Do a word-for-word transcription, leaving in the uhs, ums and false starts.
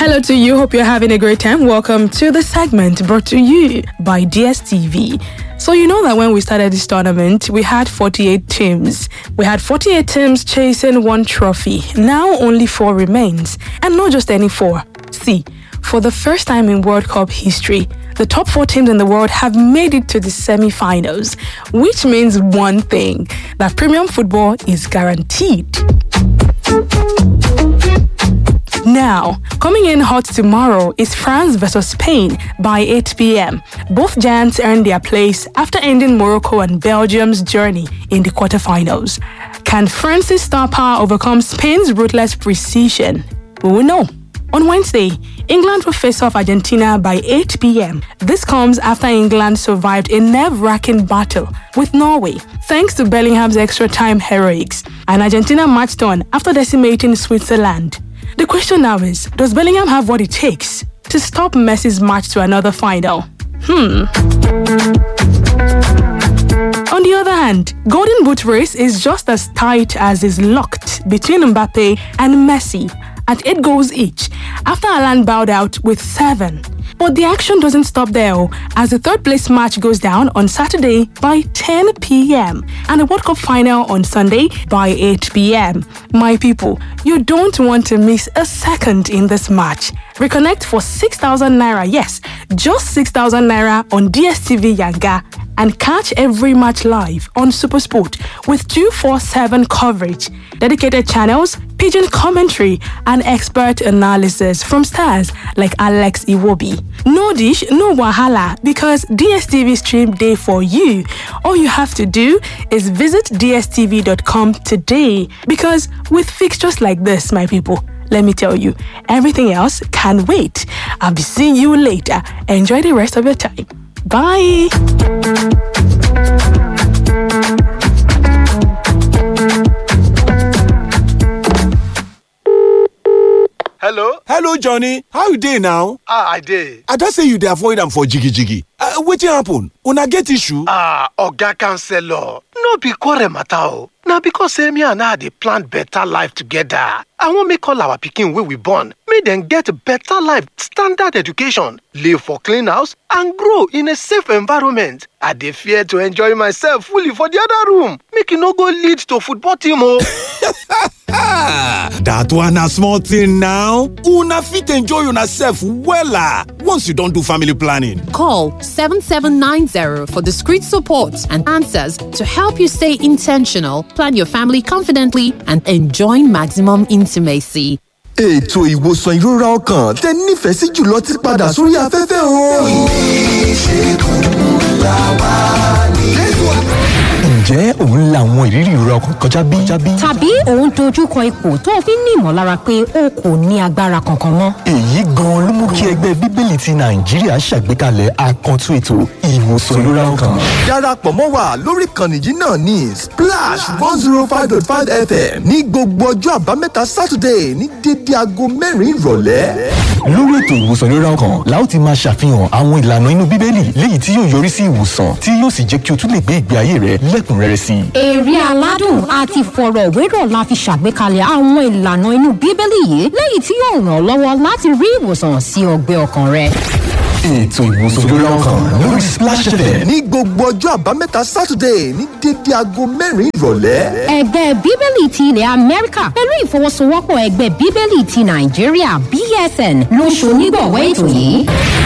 Hello to you. Hope you're having a great time. Welcome to the segment brought to you by D S T V. So you know that when we started this tournament, we had forty-eight teams. We had forty-eight teams chasing one trophy. Now only four remains. And not just any four. See, for the first time in World Cup history, the top four teams in the world have made it to the semi-finals, which means one thing, that premium football is guaranteed. Now, coming in hot tomorrow is France versus Spain by eight p.m. Both giants earned their place after ending Morocco and Belgium's journey in the quarterfinals. Can France's star power overcome Spain's ruthless precision? We will know. On Wednesday, England will face off Argentina by eight p.m. This comes after England survived a nerve-wracking battle with Norway, thanks to Bellingham's extra-time heroics, and Argentina marched on after decimating Switzerland. The question now is, does Bellingham have what it takes to stop Messi's march to another final? Hmm. On the other hand, Golden Boot race is just as tight as is locked between Mbappe and Messi at eight goals each, after Haaland bowed out with seven. But the action doesn't stop there, as the third place match goes down on Saturday by ten p.m. and the World Cup final on Sunday by eight p.m. My people, you don't want to miss a second in this match. Reconnect for six thousand naira, yes, just six thousand naira on D S T V Yanga, and catch every match live on SuperSport with two forty-seven coverage, dedicated channels, pigeon commentary, and expert analysis from stars like Alex Iwobi. No dish, no wahala, because D S T V stream day for you. All you have to do is visit D S T V dot com today, because with fixtures like this, my people, let me tell you, everything else can wait. I'll be seeing you later. Enjoy the rest of your time. Bye. Hello? Hello, Johnny. How you dey now? Ah, I dey. I just say you dey avoid am for jiggy jiggy. Uh, wetin happen? Una get issue? Ah, Oga Counselor. No be quarrel matter o. Na because say me and I dey plan better life together. I wan make all our pikin wey we born, make dem get better life, standard education, live for clean house, and grow in a safe environment. I dey fear to enjoy myself fully for the other room, make e no go lead to football team o. That one na small thing now. Una fit enjoy yourself wella once you don do family planning. Call seven seven nine zero for discreet support and answers to help you stay intentional, plan your family confidently, and enjoy maximum intimacy. Ètò ìwòsàn ìrora ọkàn tẹ́ nífẹ̀ẹ́ sí jùlọ ti padà sórí afẹ́fẹ́ o. Ìṣègùn làwa nílùú. Ǹjẹ́ òun la àwọn ìrírí ìrora ọkàn kọjá bí? Tàbí òun dojúkọ ipò tó fi ń ní ìmọ̀lára pé o kò ní agbára kankan mọ́. Èyí gan-an ló mú kí ẹgbẹ́ Bíbélì ti Nàìjíríà ṣàgbékalẹ̀ àkàntún ètò ìwòsàn ìrora ọkàn. Darapọ̀ mọ́ wa lórí ìkànnì yìí náà ní Splash one zero five dot five F M ní gbogbo ọjọ́ àbámẹ́ta Saturday ní dédé aago mẹ́rin ìrọ̀lẹ́. Lórí ètò ìwòsàn ìrora ọkàn la ó ti máa ṣàfihàn àwọn ìlànà inú Bíbélì léyìí tí yóò yọrí sí ìwòsàn tí yóò sì jẹ́ kí o tún lè gbé ìgbé ayé rẹ lẹ́kùnrẹ́rẹ́ sí i. Èrè aládùn àti ìfọ̀rọ̀wérọ̀ la fi ṣàgbékalẹ̀ àwọn ìlànà inú Bíbélì yìí lẹ́yìn tí yóò ràn ọ́ lọ́wọ́ láti rí ìwòsàn sí ọgbẹ́ ọkàn rẹ. Ètò ìwòsàn ìrora ọkàn lórí Splash F M ní gbogbo ọjọ́ àbámẹ́ta Saturday ní dédé aago mẹ́rin ìrọ̀lẹ́. Ẹgbẹ́ Bíbélì ti ilẹ̀ Amẹ́ríkà pẹ̀lú ìfọwọ́sowọ́pọ̀ ẹgbẹ́ Bíbélì ti Nàìjíríà B S N ló ṣonígbọ̀wọ́ ètò yìí.